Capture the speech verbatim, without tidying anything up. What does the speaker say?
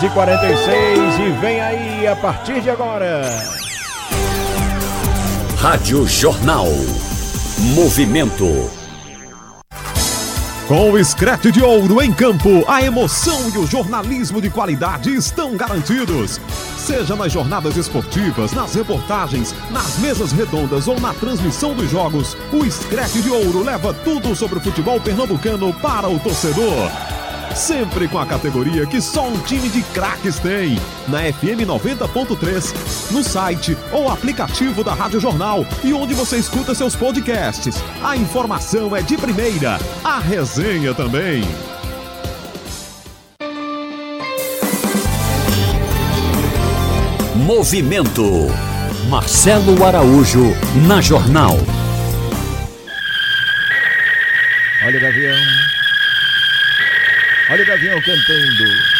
de quarenta e seis e vem aí a partir de agora. Rádio Jornal. Movimento. Com o Scratch de Ouro em campo, a emoção e o jornalismo de qualidade estão garantidos. Seja nas jornadas esportivas, nas reportagens, nas mesas redondas ou na transmissão dos jogos, o Scratch de Ouro leva tudo sobre o futebol pernambucano para o torcedor. Sempre com a categoria que só um time de craques tem. Na F M noventa ponto três, no site ou aplicativo da Rádio Jornal e onde você escuta seus podcasts. A informação é de primeira, a resenha também. Movimento. Marcelo Araújo na Jornal. Olha o Gavião. Olha o Gavião cantando.